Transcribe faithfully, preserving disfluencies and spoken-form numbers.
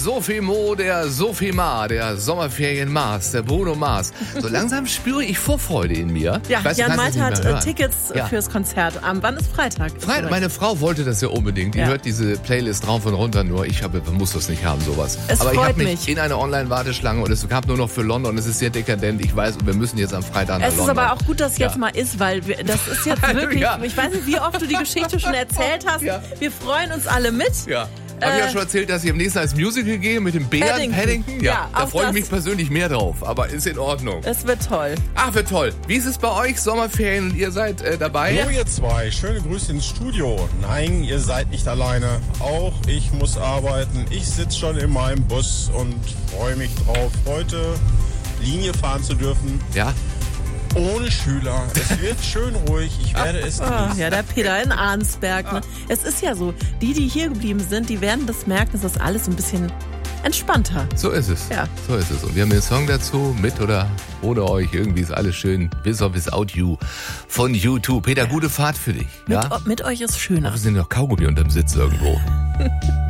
Sophie Mo, der Sophie Ma, der Sommerferien-Mars, der Bruno Mars. So langsam spüre ich Vorfreude in mir. Ja, weiß, Jan Malte hat äh, Tickets ja. fürs Konzert. Am wann ist Freitag? Freitag. Meine Frau wollte das ja unbedingt. Die ja. hört diese Playlist rauf und runter nur. Ich habe, muss das nicht haben, sowas. Es Aber ich habe mich, mich in eine Online-Warteschlange und es gab nur noch für London. Es ist sehr dekadent. Ich weiß, wir müssen jetzt am Freitag nach Es London. ist aber auch gut, dass es ja. jetzt mal ist, weil wir, das ist jetzt wirklich, ja. ich weiß nicht, wie oft du die Geschichte schon erzählt hast. Ja. Wir freuen uns alle mit. Ja. Habe ich ja schon erzählt, dass ich im nächsten als Musical gehe mit dem Bären Paddington. Paddington? Ja, ja da freue ich mich persönlich mehr drauf, aber ist in Ordnung. Es wird toll. Ach, wird toll. Wie ist es bei euch? Sommerferien und ihr seid äh, dabei? Hallo ihr zwei, schöne Grüße ins Studio. Nein, ihr seid nicht alleine. Auch ich muss arbeiten. Ich sitze schon in meinem Bus und freue mich drauf, heute Linie fahren zu dürfen. Ja. Ohne Schüler. Es wird schön ruhig. Ich werde es genießen. Oh, ja, der Peter in Arnsberg. Ne? Es ist ja so, die, die hier geblieben sind, die werden das merken, es ist alles ein bisschen entspannter. So ist es. Ja. So ist es. Und wir haben den Song dazu, mit oder ohne euch. Irgendwie ist alles schön. Bis auf Without You von U zwei. Peter, ja. Gute Fahrt für dich. Mit, ja? mit euch ist schöner. Ach, wir sind noch Kaugummi unterm Sitz irgendwo.